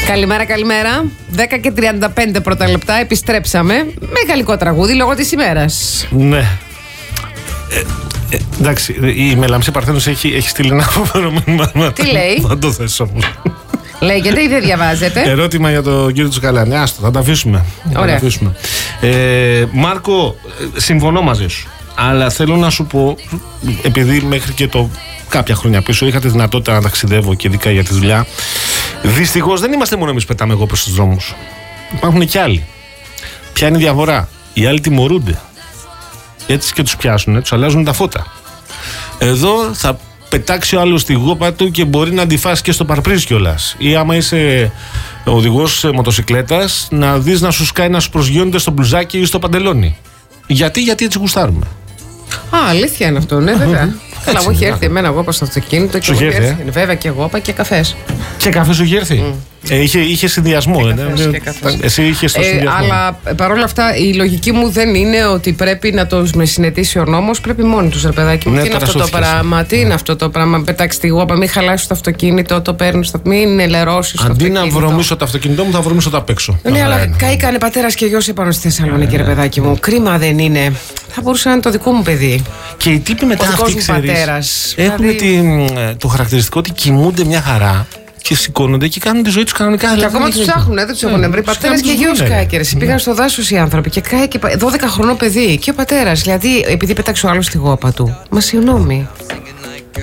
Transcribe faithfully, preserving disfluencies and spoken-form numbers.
Καλημέρα, καλημέρα. δέκα και τριάντα πέντε πρώτα λεπτά. Επιστρέψαμε με γαλλικό τραγούδι λόγω της ημέρας. Ναι. Ε, ε, εντάξει, η Μελαμψή Παρθένος έχει, έχει στείλει ένα φοβερό μήνυμα. Τι λέει? Θα το θέσω όμως. Λέγεται ή δεν διαβάζετε? Ερώτημα για τον κύριο Τσουκαλάνη. Άστο, θα τα αφήσουμε. Ωραία. Θα τα αφήσουμε. Ε, Μάρκο, συμφωνώ μαζί σου. Αλλά θέλω να σου πω, επειδή μέχρι και το κάποια χρόνια πίσω είχα τη δυνατότητα να ταξιδεύω και ειδικά για τη δουλειά, δυστυχώς δεν είμαστε μόνο εμείς πετάμε εγώ προς τους δρόμους. Υπάρχουν και άλλοι. Ποια είναι η διαφορά? Οι άλλοι τιμωρούνται. Έτσι και τους πιάσουν, τους αλλάζουν τα φώτα. Εδώ θα πετάξει ο άλλος τη γόπα του και μπορεί να αντιφάσει και στο παρπρίζ κιόλας. Ή άμα είσαι οδηγός μοτοσικλέτας, να δεις να σου σκάει να σου προσγειώνεται στο μπλουζάκι ή στο παντελόνι. Γιατί, γιατί έτσι γουστάρουμε. Α, αλήθεια είναι αυτό, ναι, βέβαια. Καλά, μου έχει έρθει εμένα γόπα στο αυτοκίνητο. Σου είχε έρθει, ε? Βέβαια και γόπα και καφές. Και καφέ σου είχε έρθει. Mm. Ε, είχε, είχε συνδυασμό. Και ε, καφές, ε, και καφές. Εσύ είχες το ε, συνδυασμό. Αλλά παρόλα αυτά η λογική μου δεν είναι ότι πρέπει να το με συνετίσει ο νόμος. Πρέπει μόνοι τους, ρε παιδάκι μου. Ναι, τι είναι αυτό το πράγμα, τι ναι. είναι αυτό το πράγμα. Πετάξει τη γόπα, μην χαλάσει το αυτοκίνητο, το παίρνει στο. Μην ελερώσει το αυτοκίνητο. Αντί να βρωμίσω το αυτοκίνητό μου, θα βρωμίσω το απ' έξω. Ναι, αλλά καήκανε πατέρας και γιος επάνω στη Θεσσαλονίκη, ρε παιδάκι μου. Κρίμα δεν είναι. Θα μπορούσε να είναι το δικό μου παιδί. Και οι τύποι μετά αυτοί, ξέρεις, έχουν δηλαδή... το χαρακτηριστικό ότι κοιμούνται μια χαρά και σηκώνονται και κάνουν τη ζωή τους κανονικά. Και δηλαδή, ακόμα τους ψάχνουν, δεν τους έχουν βρει. Πατέρας και γιος κάικερες. Πήγαν στο δάσος οι άνθρωποι και κάηκε δώδεκα χρονών παιδί. Και ο πατέρας, δηλαδή επειδή πέταξε ο άλλος στη γόπα του. Μα συγγνώμη.